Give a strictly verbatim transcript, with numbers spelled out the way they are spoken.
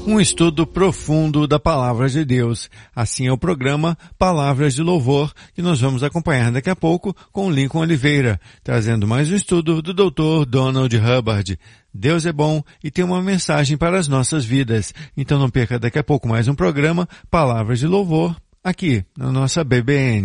Um estudo profundo da Palavra de Deus. Assim é o programa Palavras de Louvor, que nós vamos acompanhar daqui a pouco com Lincoln Oliveira, trazendo mais um estudo do doutor Donald Hubbard. Deus é bom e tem uma mensagem para as nossas vidas. Então não perca daqui a pouco mais um programa Palavras de Louvor, aqui na nossa B B N.